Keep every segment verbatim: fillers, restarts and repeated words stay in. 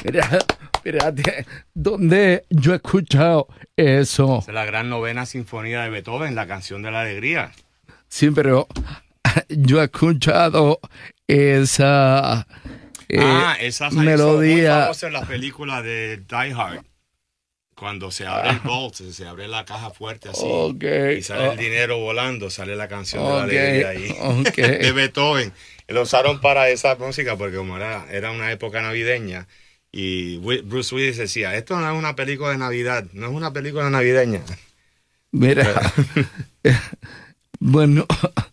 Mira, espérate, ¿dónde yo he escuchado eso? Esa es la gran novena sinfonía de Beethoven, la canción de la alegría. Sí, pero yo he escuchado esa eh, ah, esa melodía. Muy famosa en la película de Die Hard. Cuando se abre el vault, se abre la caja fuerte así, okay. y sale oh. el dinero volando, sale la canción okay. de la alegría ahí, okay. de Beethoven. Lo usaron para esa música porque como era, era una época navideña, y Bruce Willis decía, esto no es una película de Navidad, no es una película navideña. Mira, bueno,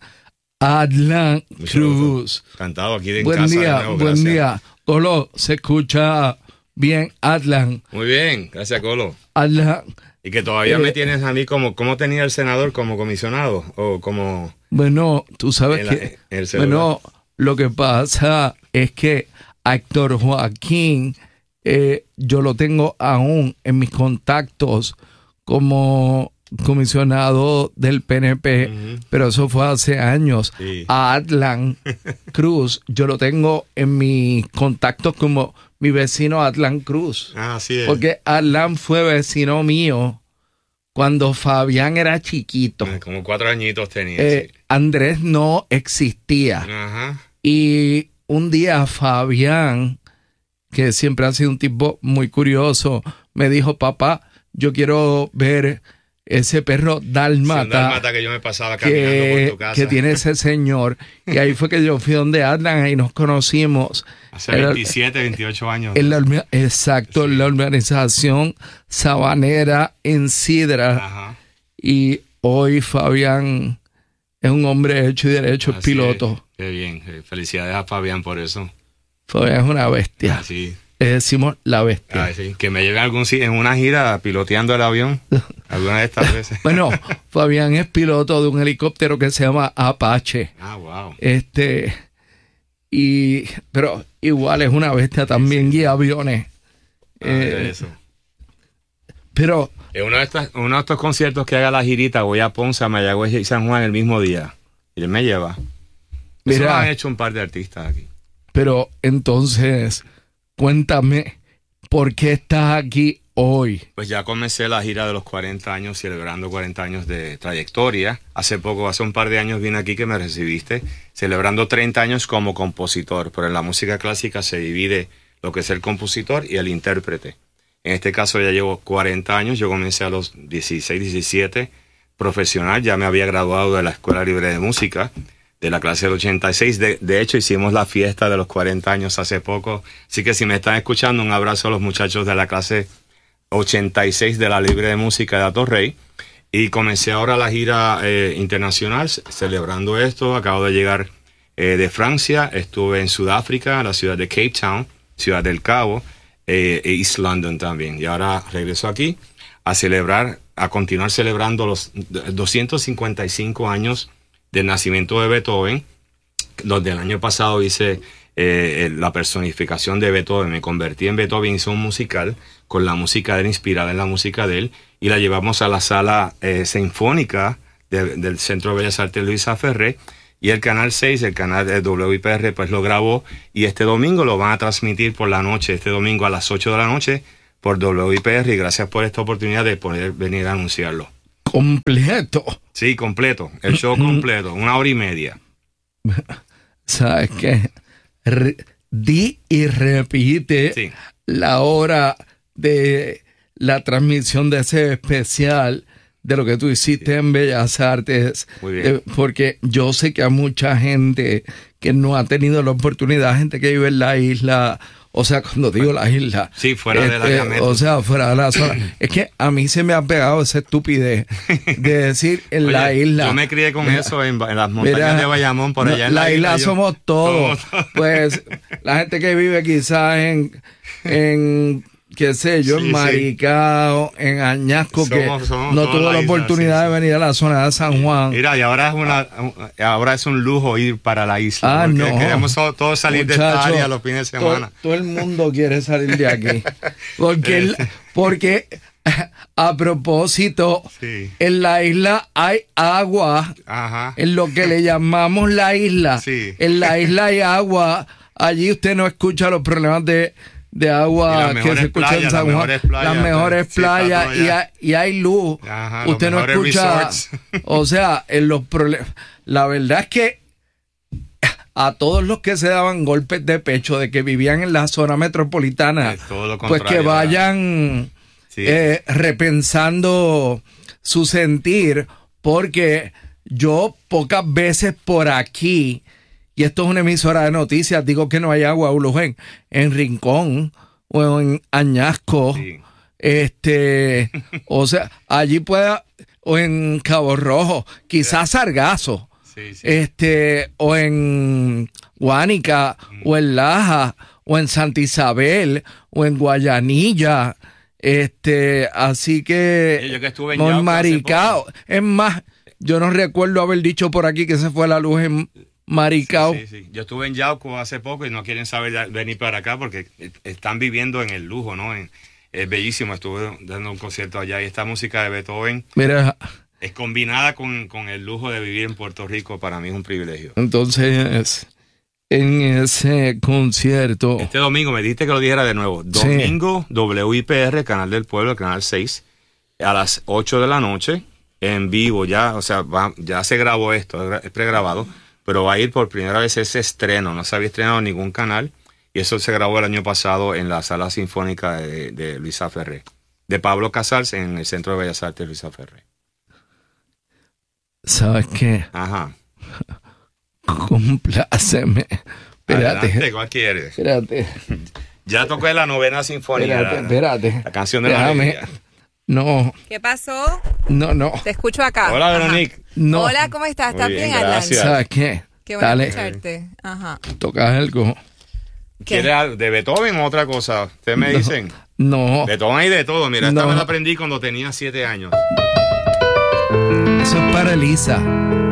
Adlan Cruz. Cantado aquí de en buen casa. Día, de nuevo, buen gracias. día. Colo, se escucha bien, Adlan. Muy bien, gracias, Colo. Adlan. Y que todavía eh, me tienes a mí como, ¿cómo tenía el senador como comisionado? O como... Bueno, tú sabes la, que... Bueno, lo que pasa es que a Héctor Joaquín, eh, yo lo tengo aún en mis contactos como comisionado del P N P, uh-huh. pero eso fue hace años. Sí. A Adlan Cruz, yo lo tengo en mis contactos como mi vecino Adlan Cruz. Ah, así es. Porque Adlan fue vecino mío cuando Fabián era chiquito. Como cuatro añitos tenía. Eh, sí. Andrés no existía. Ajá. Y un día Fabián, que siempre ha sido un tipo muy curioso, me dijo, papá, yo quiero ver ese perro dálmata, sí, dálmata que yo me pasaba caminando que, por tu casa. que tiene ese señor. Y ahí fue que yo fui donde Adlan y nos conocimos. Hace veintisiete, veintiocho años. En la, exacto, sí. en la organización Sabanera en Sidra. Ajá. Y hoy Fabián es un hombre hecho y derecho, Así piloto. Es. Qué bien, felicidades a Fabián por eso. Fabián es una bestia. Así. Le decimos la bestia. Ay, sí. Que me lleve algún en una gira piloteando el avión alguna de estas veces. Bueno, Fabián es piloto de un helicóptero que se llama Apache. Ah, wow. Este, y, pero igual es una bestia también, sí, sí. Guía aviones. Ah, eh, eso. Pero en uno de, estos, uno de estos conciertos que haga la girita, voy a Ponce, a Mayagüez y San Juan el mismo día. Y él me lleva. Eso mira, lo han hecho un par de artistas aquí. Pero entonces, cuéntame, ¿por qué estás aquí hoy? Pues ya comencé la gira de los cuarenta años, celebrando cuarenta años de trayectoria. Hace poco, hace un par de años vine aquí que me recibiste, celebrando treinta años como compositor. Pero en la música clásica se divide lo que es el compositor y el intérprete. En este caso ya llevo cuarenta años, yo comencé a los dieciséis, diecisiete, profesional, ya me había graduado de la Escuela Libre de Música, de la clase del ochenta y seis. De, de hecho, hicimos la fiesta de los cuarenta años hace poco. Así que si me están escuchando, un abrazo a los muchachos de la clase ochenta y seis de la Libre de Música de Atorrey. Y comencé ahora la gira eh, internacional, celebrando esto. Acabo de llegar eh, de Francia, estuve en Sudáfrica, la ciudad de Cape Town, Ciudad del Cabo, eh, e East London también. Y ahora regreso aquí a celebrar, a continuar celebrando los doscientos cincuenta y cinco años del nacimiento de Beethoven. Donde el año pasado hice eh, la personificación de Beethoven, me convertí en Beethoven, hice un musical con la música de él, inspirada en la música de él, y la llevamos a la sala eh, sinfónica de, del Centro de Bellas Artes Luisa Ferré, y el Canal seis, el canal de W I P R, pues lo grabó, y este domingo lo van a transmitir por la noche, este domingo a las ocho de la noche, por W I P R, y gracias por esta oportunidad de poder venir a anunciarlo. ¿Completo? Sí, completo, el show completo, una hora y media. ¿Sabes qué? Re- di y repite sí. la hora de la transmisión de ese especial de lo que tú hiciste sí. en Bellas Artes. Muy bien. Eh, porque yo sé que hay mucha gente que no ha tenido la oportunidad, gente que vive en la isla, o sea, cuando digo la isla. Sí, fuera este, de la metro. O sea, fuera de la zona. Es que a mí se me ha pegado esa estupidez de decir en Oye, la isla. Yo me crié con mira, eso en, en las montañas mira, de Bayamón, por allá no, en la, la isla. La isla somos todos. Somos... Pues la gente que vive quizás en, en qué sé yo, sí, en Maricao, sí. en Añasco, somos, que somos no tuvo la, la oportunidad isla, sí, de venir a la zona de San Juan. Mira, y ahora es una ahora es un lujo ir para la isla. Ah, no. Queremos todos salir Muchacho, de esta área los fines de semana. To, todo el mundo quiere salir de aquí. Porque, el, porque a propósito, sí. en la isla hay agua. Ajá. En lo que le llamamos la isla. Sí. En la isla hay agua. Allí usted no escucha los problemas de de agua que se escucha playas, en San Juan. Las mejores playas, las mejores sí, playas y, hay, y hay luz. Ajá, usted no escucha. Resorts. O sea, en los problemas. La verdad es que a todos los que se daban golpes de pecho de que vivían en la zona metropolitana, pues que vayan sí. eh, repensando su sentir, porque yo pocas veces por aquí, y esto es una emisora de noticias, digo que no hay agua en, en Rincón o en Añasco, sí. este, o sea, allí pueda, o en Cabo Rojo, quizás Sargazo. Sí, sí. Este, o en Guánica, mm. o en Laja, o en Santa Isabel, o en Guayanilla, este, así que, yo que estuve en en Maricao, es más, yo no recuerdo haber dicho por aquí que se fue la luz en Maricao. Sí, sí, sí. Yo estuve en Yauco hace poco y no quieren saber venir para acá porque están viviendo en el lujo, ¿no? En, es bellísimo, estuve dando un concierto allá y esta música de Beethoven. Mira, es combinada con, con el lujo de vivir en Puerto Rico, para mí es un privilegio. Entonces, en ese concierto... Este domingo, me dijiste que lo dijera de nuevo. Domingo, sí. W I P R, Canal del Pueblo, Canal seis, a las ocho de la noche, en vivo ya, o sea, va, ya se grabó esto, es pregrabado, pero va a ir por primera vez ese estreno, no se había estrenado en ningún canal, y eso se grabó el año pasado en la Sala Sinfónica de, de Luisa Ferré, de Pablo Casals, en el Centro de Bellas Artes Luisa Ferré. ¿Sabes qué? Ajá. Compláceme. Espérate. Adelante, ¿cuál quieres? Espérate. Ya toqué la novena sinfonía. Espérate, espérate. La canción de Déjame. la No. ¿Qué pasó? No, no. Te escucho acá. Hola, Veronique. No. Hola, ¿cómo estás? ¿Estás Muy bien, bien, Alan? gracias. ¿Sabes qué? Qué bueno Dale. escucharte. Ajá. ¿Tocas algo? ¿Quieres algo de Beethoven o otra cosa? Ustedes me No. dicen. No. Beethoven hay de todo. Mira, esta No. me la aprendí cuando tenía siete años. Eso es para Elisa.